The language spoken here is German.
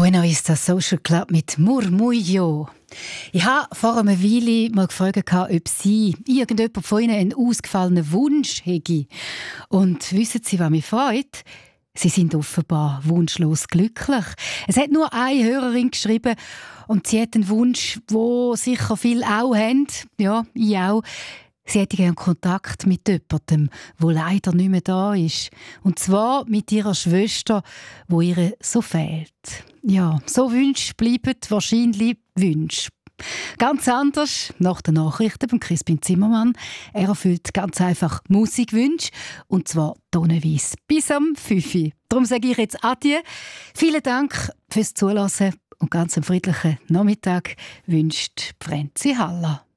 Buena Vista Social Club mit Murmullo. Ich habe vor einer Weile mal gefragt, ob Sie irgendjemand von Ihnen einen ausgefallenen Wunsch hätte. Und wissen Sie, was mich freut? Sie sind offenbar wunschlos glücklich. Es hat nur eine Hörerin geschrieben und sie hat einen Wunsch, wo sicher viele auch haben. Ja, ich auch. Sie hätte gerne Kontakt mit jemandem, der leider nicht mehr da ist. Und zwar mit ihrer Schwester, wo ihr so fehlt. Ja, so Wünsche bleiben wahrscheinlich Wünsche. Ganz anders nach den Nachrichten von Crispin Zimmermann. Er erfüllt ganz einfach Musikwünsche, und zwar tonnenweise. Bis am 5 Uhr. Darum sage ich jetzt Adieu. Vielen Dank fürs Zuhören und ganz einen friedlichen Nachmittag wünscht Franzi Haller.